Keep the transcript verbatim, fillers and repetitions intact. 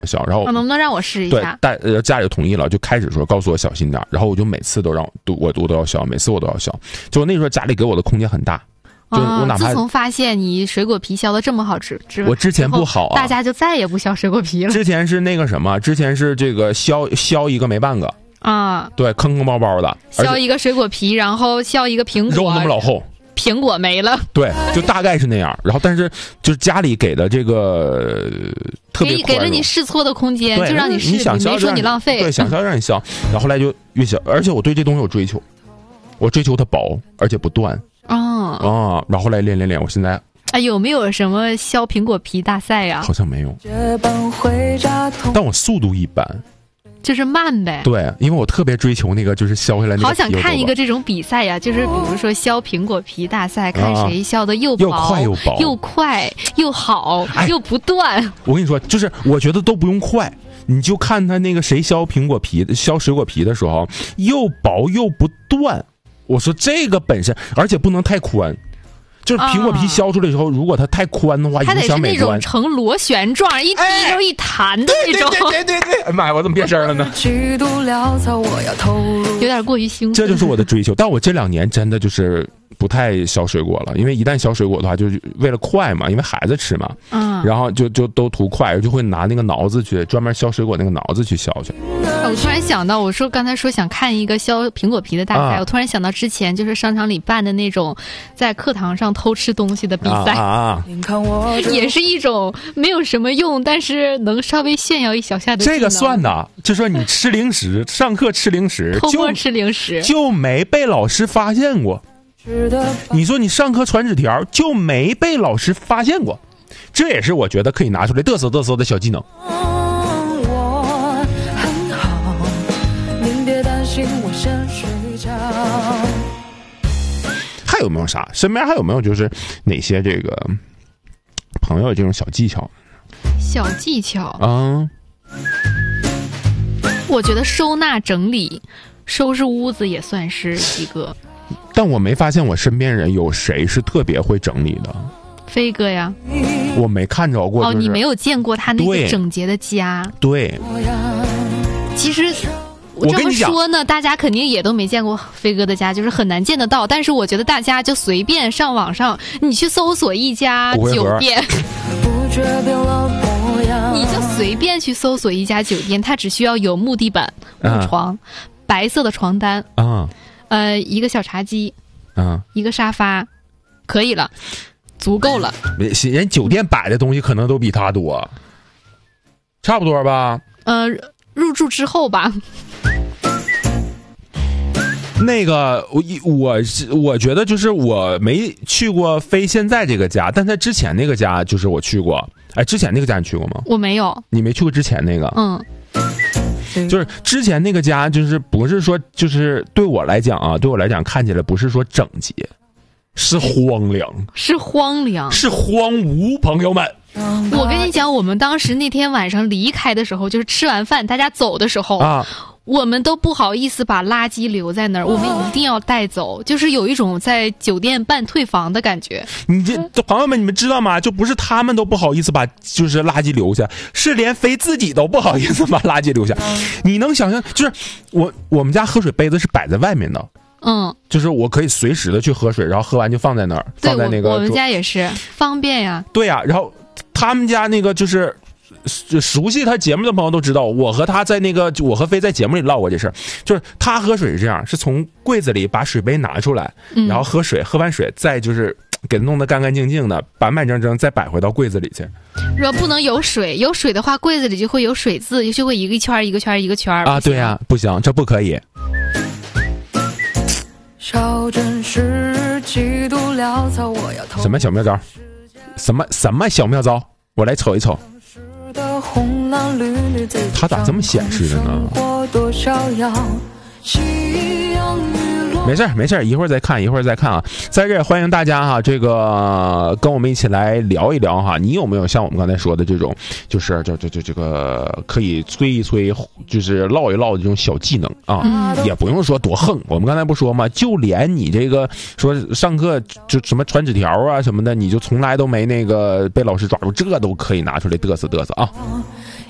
削，然后、 啊、能不能让我试一下？ 对，但呃家里同意了，就开始说告诉我小心点，然后我就每次都让都我我都要削，每次我都要削。就那时候家里给我的空间很大，就我哪怕、 啊、自从发现你水果皮削的这么好吃之我之前不好啊， 大家就再也不削水果皮了。 之前是那个什么，之前是这个削削一个没半个啊， 对，坑坑包包的， 削一个水果皮，然后削一个苹果， 肉那么老厚。 苹果没了， 对，就大概是那样。然后，但是就是家里给的这个特别给给了你试错的空间，就让你试， 你想削没说你浪费。 对，想削让你削。然后后来就越削，而且我对这东西有追求，我追求它薄，而且不断。 哦啊，然后后来练练练，我现在啊，有没有什么削苹果皮大赛呀、啊？ 好像没有，但我速度一般。 就是慢呗， 对，因为我特别追求那个，就是削下来那个。 好想看一个这种比赛呀，就是比如说削苹果皮大赛，看谁削的又薄、 又快又薄、 又快又好、哎、又不断。 我跟你说，就是我觉得都不用快，你就看他那个谁削苹果皮、削水果皮的时候，又薄又不断。我说这个本身，而且不能太宽。就是苹果皮削出来之后，啊、如果它太宽的话， 它影响美观。 它得是那种呈螺旋状，一提溜一弹的那种。 对对对对对！哎妈呀，我怎么变声了呢？ 有点过于兴奋。 这就是我的追求，但我这两年真的就是不太削水果了，因为一旦削水果的话，就是为了快嘛，因为孩子吃嘛，嗯，然后就就都图快，就会拿那个挠子去专门削水果那个挠子去削去。 我突然想到，我说刚才说想看一个削苹果皮的大赛，啊、我突然想到之前就是商场里办的那种在课堂上偷吃东西的比赛， 啊啊、 也是一种没有什么用，但是能稍微炫耀一小下的。 这个算的，就说你吃零食，上课吃零食， 偷摸吃零食就没被老师发现过。你说你上课传纸条就没被老师发现过，这也是我觉得可以拿出来嘚瑟嘚瑟的小技能。还有没有啥？身边还有没有就是哪些这个朋友这种小技巧？ 小技巧啊、嗯， 我觉得收纳整理、收拾屋子也算是一个。 但我没发现我身边人有谁是特别会整理的。 飞哥呀， 我没看着过、就是。 哦，你没有见过他那个整洁的家。 对。 其实我这么说呢，大家肯定也都没见过飞哥的家，就是很难见得到。但是我觉得大家就随便上网上，你去搜索一家酒店，你就随便去搜索一家酒店，它只需要有木地板、木床、啊、白色的床单啊。 呃，一个小茶几， 嗯， 一个沙发，可以了，足够了。 人酒店摆的东西可能都比他多，差不多吧？ 呃，入住之后吧。 那个我我我觉得就是我没去过飞现在这个家，但在之前那个家就是我去过。哎，之前那个家你去过吗？ 我没有。 你没去过之前那个？ 嗯。 就是之前那个家，就是不是说，就是对我来讲啊，对我来讲看起来不是说整洁，是荒凉， 是荒凉， 是荒芜，朋友们。 我跟你讲，我们当时那天晚上离开的时候，就是吃完饭大家走的时候啊， 我们都不好意思把垃圾留在那儿，我们一定要带走，就是有一种在酒店办退房的感觉。 你这朋友们，你们知道吗？就不是他们都不好意思把就是垃圾留下，是连飞自己都不好意思把垃圾留下。你能想象，就是我我们家喝水杯子是摆在外面的。 嗯， 就是我可以随时的去喝水，然后喝完就放在那儿，放在那个。 我, 我们家也是方便呀。 对呀、啊，然后他们家那个就是熟悉他节目的朋友都知道，我和他在那个我和飞在节目里唠过这事儿，就是他喝水是这样，是从柜子里把水杯拿出来， 嗯、 然后喝水，喝完水再就是给弄得干干净净的，板板正正，再摆回到柜子里去。 若不能有水，有水的话，柜子里就会有水渍，就会一个圈一个圈一个圈啊。对呀、啊，不行，这不可以。什么小妙招？什么什么小妙招？我来瞅一瞅。他咋这么显示的呢？没事没事，一会儿再看，一会儿再看啊！在这也欢迎大家哈，这个跟我们一起来聊一聊哈。你有没有像我们刚才说的这种，就是这这这这个可以催一催，就是唠一唠的这种小技能啊？嗯、也不用说多横，我们刚才不说吗？就连你这个说上课就什么传纸条啊什么的，你就从来都没那个被老师抓住，这都可以拿出来嘚瑟嘚瑟啊！